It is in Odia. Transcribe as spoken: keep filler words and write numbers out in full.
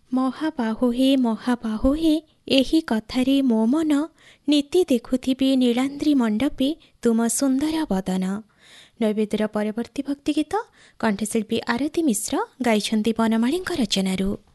ମହାବାହୁ ହେ ମହାବାହୁ ହେ ଏହି କଥାରେ ମୋ ମନ, ନୀତି ଦେଖୁଥିବି ନୀଳାନ୍ଦ୍ରି ମଣ୍ଡପେ ତୁମ ସୁନ୍ଦର ବଦନ। ନୈବେଦ୍ୟର ପରବର୍ତ୍ତୀ ଭକ୍ତି ଗୀତ କଣ୍ଠଶିଳ୍ପୀ ଆରତୀ ମିଶ୍ର ଗାଇଛନ୍ତି ବନମାଳୀଙ୍କ ରଚନାରୁ।